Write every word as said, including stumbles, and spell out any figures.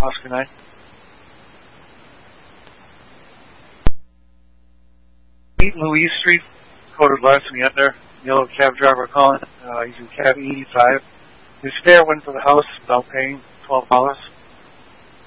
Oscar nine. eight Louise Street, coded larceny under. Yellow cab driver calling. Uh, using cab eighty-five. His fare went for the house without paying twelve dollars.